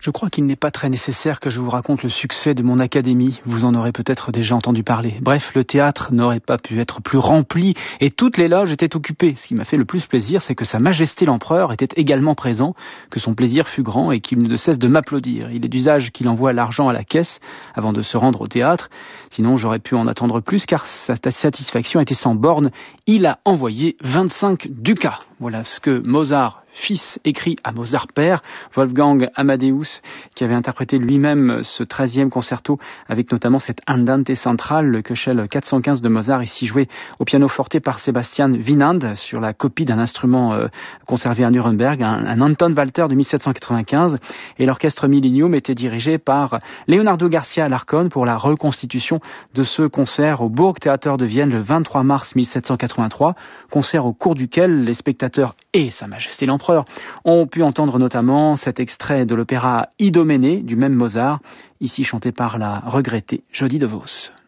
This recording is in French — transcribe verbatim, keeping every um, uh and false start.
Je crois qu'il n'est pas très nécessaire que je vous raconte le succès de mon académie. Vous en aurez peut-être déjà entendu parler. Bref, le théâtre n'aurait pas pu être plus rempli et toutes les loges étaient occupées. Ce qui m'a fait le plus plaisir, c'est que Sa Majesté l'Empereur était également présent, que son plaisir fut grand et qu'il ne cesse de m'applaudir. Il est d'usage qu'il envoie l'argent à la caisse avant de se rendre au théâtre. Sinon, j'aurais pu en attendre plus car sa satisfaction était sans borne. Il a envoyé vingt-cinq ducats. Voilà ce que Mozart fils écrit à Mozart père, Wolfgang Amadeus, qui avait interprété lui-même ce treizième concerto avec notamment cette Andante centrale, le Köchel quatre cent quinze de Mozart, ici joué au pianoforte par Sebastian Wieland sur la copie d'un instrument euh, conservé à Nuremberg, un, un Anton Walter de mille sept cent quatre-vingt-quinze, et l'orchestre Millennium était dirigé par Leonardo Garcia Alarcón pour la reconstitution de ce concert au Burgtheater de Vienne le vingt-trois mars mille sept cent quatre-vingt-trois, concert au cours duquel les spectateurs et Sa Majesté l'Empereur ont pu entendre notamment cet extrait de l'opéra Idoménée du même Mozart, ici chanté par la regrettée Jody DeVos.